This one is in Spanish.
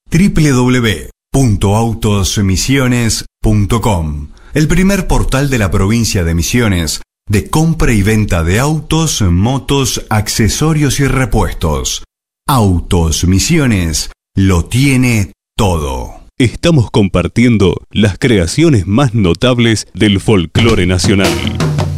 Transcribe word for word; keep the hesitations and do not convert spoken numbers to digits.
doble u doble u doble u punto autos misiones punto com, el primer portal de la provincia de Misiones de compra y venta de autos, motos, accesorios y repuestos. Autos Misiones lo tiene todo. Estamos compartiendo las creaciones más notables del folclore nacional.